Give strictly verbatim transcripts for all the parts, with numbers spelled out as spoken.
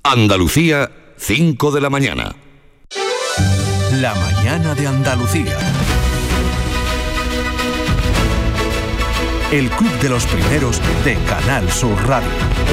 Andalucía, cinco de la mañana. La mañana de Andalucía. El Club de los Primeros de Canal Sur Radio.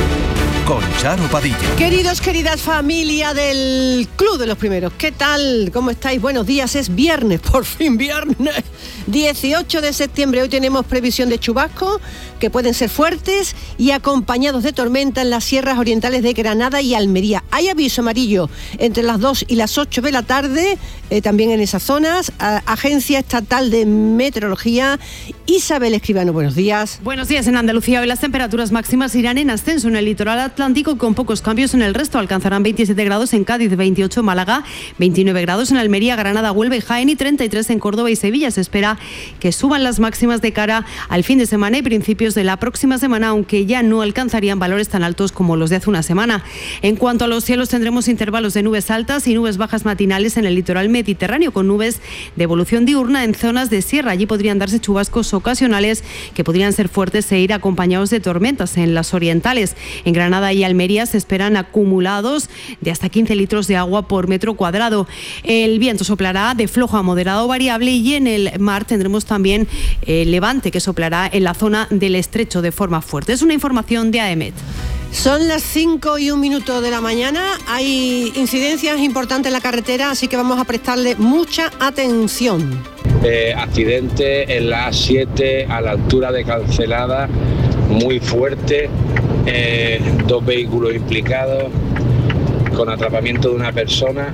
Con Charo Padilla. Queridos, queridas familia del Club de los Primeros, ¿qué tal? ¿Cómo estáis? Buenos días, es viernes, por fin viernes, dieciocho de septiembre. Hoy tenemos previsión de chubascos que pueden ser fuertes y acompañados de tormenta en las sierras orientales de Granada y Almería. Hay aviso amarillo entre las dos y las ocho de la tarde, eh, también en esas zonas. A- Agencia Estatal de Meteorología. Isabel Escribano, buenos días. Buenos días. En Andalucía hoy las temperaturas máximas irán en ascenso en el litoral atlántico, con pocos cambios en el resto. Alcanzarán veintisiete grados en Cádiz, veintiocho en Málaga, veintinueve grados en Almería, Granada, Huelva y Jaén y treinta y tres en Córdoba y Sevilla. Se espera que suban las máximas de cara al fin de semana y principios de la próxima semana, aunque ya no alcanzarían valores tan altos como los de hace una semana. En cuanto a los cielos, tendremos intervalos de nubes altas y nubes bajas matinales en el litoral mediterráneo, con nubes de evolución diurna en zonas de sierra. Allí podrían darse chubascos ocasionales que podrían ser fuertes e ir acompañados de tormentas en las orientales. En Granada y Almería se esperan acumulados de hasta quince litros de agua por metro cuadrado. El viento soplará de flojo a moderado variable y en el mar tendremos también eh, levante que soplará en la zona del estrecho de forma fuerte. Es una información de AEMET. Son las cinco y un minuto de la mañana. Hay incidencias importantes en la carretera, así que vamos a prestarle mucha atención. Eh, accidente en la A siete a la altura de Cancelada, muy fuerte, eh, dos vehículos implicados con atrapamiento de una persona.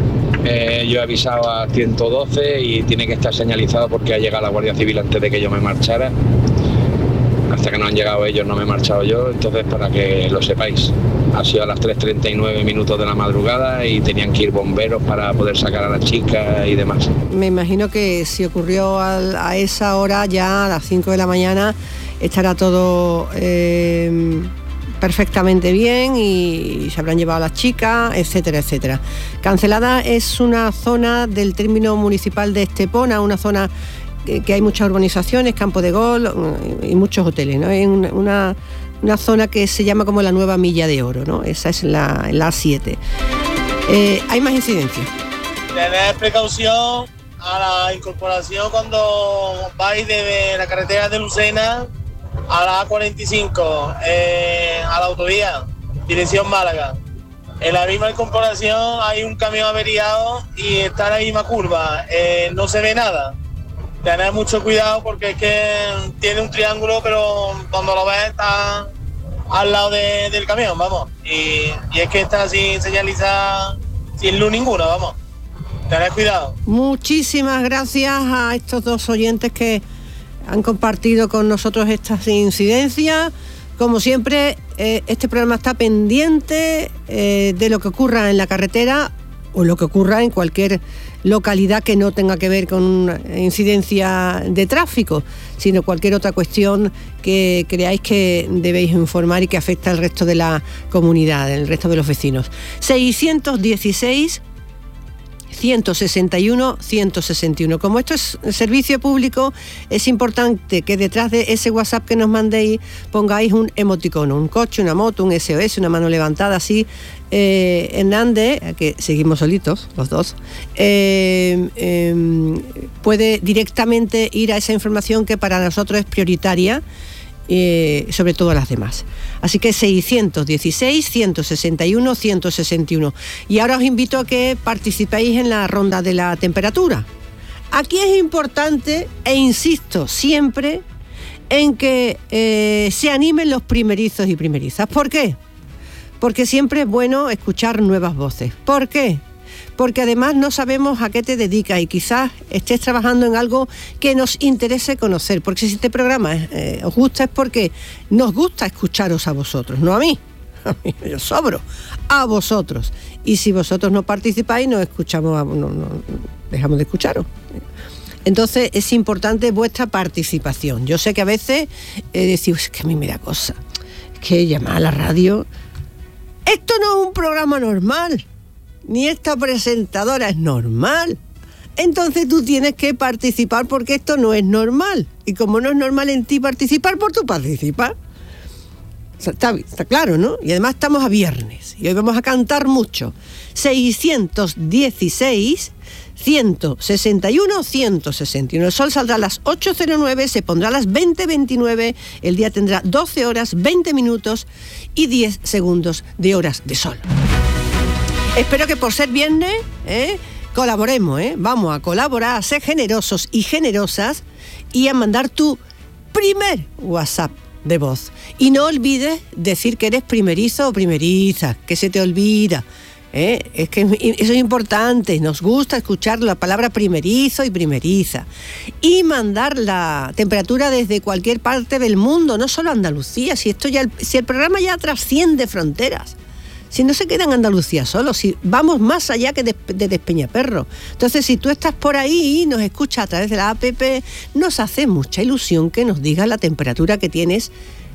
Eh, yo he avisado a ciento doce y tiene que estar señalizado porque ha llegado la Guardia Civil antes de que yo me marchara. Hasta que no han llegado ellos no me he marchado yo, entonces para que lo sepáis. Ha sido a las tres treinta y nueve minutos de la madrugada y tenían que ir bomberos para poder sacar a la chica y demás. Me imagino que si ocurrió al- a esa hora, ya a las cinco de la mañana, estará todo eh, perfectamente bien y se habrán llevado a las chicas, etcétera, etcétera. Cancelada es una zona del término municipal de Estepona, una zona que, que hay muchas urbanizaciones, campo de golf y muchos hoteles, ¿no? Es una, una, una zona que se llama como la nueva Milla de Oro, ¿no? Esa es la, la A siete. Eh, hay más incidencias. Tener precaución a la incorporación cuando vais de la carretera de Lucena a la A cuarenta y cinco, eh, a la autovía, dirección Málaga. En la misma incorporación hay un camión averiado y está en la misma curva, eh, no se ve nada. Tener mucho cuidado porque es que tiene un triángulo, pero cuando lo ves está al lado de- del camión, vamos. Y, y es que está sin señalizar, sin luz ninguna, vamos. Tened cuidado. Muchísimas gracias a estos dos oyentes que han compartido con nosotros estas incidencias. Como siempre, eh, este programa está pendiente eh, de lo que ocurra en la carretera o lo que ocurra en cualquier localidad que no tenga que ver con una incidencia de tráfico, sino cualquier otra cuestión que creáis que debéis informar y que afecta al resto de la comunidad, el resto de los vecinos. seiscientos dieciséis ciento sesenta y uno ciento sesenta y uno. Como esto es servicio público, es importante que detrás de ese WhatsApp que nos mandéis pongáis un emoticono, un coche, una moto, un S O S, una mano levantada, así. Eh, Hernández, que seguimos solitos los dos, eh, eh, puede directamente ir a esa información que para nosotros es prioritaria, Eh, sobre todo las demás. Así que seiscientos dieciséis ciento sesenta y uno ciento sesenta y uno. Y ahora os invito a que participéis en la ronda de la temperatura. Aquí es importante, e insisto siempre, en que eh, se animen los primerizos y primerizas. ¿Por qué? Porque siempre es bueno escuchar nuevas voces. ¿Por qué? Porque además no sabemos a qué te dedicas y quizás estés trabajando en algo que nos interese conocer, porque si este programa eh, os gusta es porque nos gusta escucharos a vosotros, no a mí, a mí yo sobro, a vosotros. Y si vosotros no participáis, no escuchamos, a, no, no, dejamos de escucharos. Entonces es importante vuestra participación. Yo sé que a veces eh, decís, es que a mí me da cosa, es que llamar a la radio, esto no es un programa normal. Ni esta presentadora es normal. Entonces tú tienes que participar porque esto no es normal. Y como no es normal en ti participar, pues tú participas. Está, está claro, ¿no? Y además estamos a viernes y hoy vamos a cantar mucho. seiscientos dieciséis, ciento sesenta y uno, ciento sesenta y uno. El sol saldrá a las ocho cero nueve, se pondrá a las veinte veintinueve, el día tendrá doce horas, veinte minutos y diez segundos de horas de sol. Espero que por ser viernes, ¿eh? colaboremos, ¿eh? Vamos a colaborar, a ser generosos y generosas y a mandar tu primer WhatsApp de voz. Y no olvides decir que eres primerizo o primeriza, que se te olvida. ¿Eh? Es que eso es importante, nos gusta escuchar la palabra primerizo y primeriza. Y mandar la temperatura desde cualquier parte del mundo, no solo Andalucía, si, esto ya, si el programa ya trasciende fronteras. Si no se queda en Andalucía solo, si vamos más allá que de, de Despeñaperro. Entonces, si tú estás por ahí y nos escuchas a través de la app, nos hace mucha ilusión que nos digas la temperatura que tienes,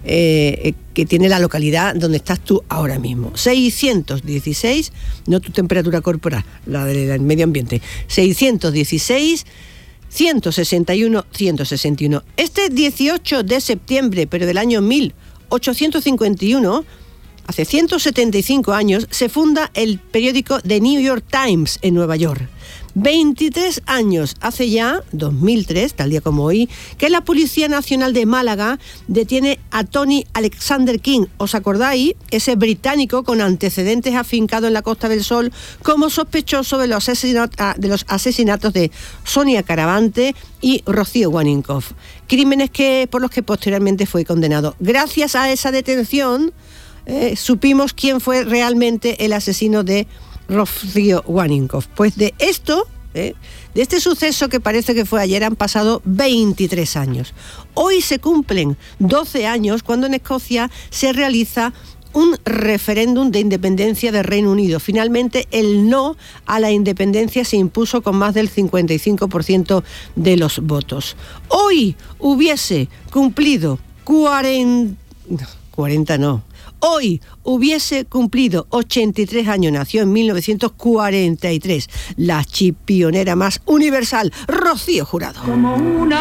eh, que tiene la localidad donde estás tú ahora mismo. seiscientos dieciséis, no tu temperatura corporal, la del medio ambiente. seiscientos dieciséis, ciento sesenta y uno, ciento sesenta y uno. Este dieciocho de septiembre, pero del año mil ochocientos cincuenta y uno, hace ciento setenta y cinco años, se funda el periódico The New York Times en Nueva York. veintitrés años hace ya, dos mil tres, tal día como hoy, que la Policía Nacional de Málaga detiene a Tony Alexander King. ¿Os acordáis? Ese británico con antecedentes afincado en la Costa del Sol como sospechoso de los, asesinat- de los asesinatos de Sonia Caravante y Rocío Waninkoff. Crímenes que, por los que posteriormente fue condenado. Gracias a esa detención, Eh, supimos quién fue realmente el asesino de Rocío Waninkoff. Pues de esto, eh, de este suceso que parece que fue ayer, han pasado veintitrés años. Hoy se cumplen doce años cuando en Escocia se realiza un referéndum de independencia del Reino Unido. Finalmente, el no a la independencia se impuso con más del cincuenta y cinco por ciento de los votos. Hoy hubiese cumplido cuarenta... cuarenta no... Hoy hubiese cumplido ochenta y tres años, nació en mil novecientos cuarenta y tres, la chipionera más universal, Rocío Jurado. Como una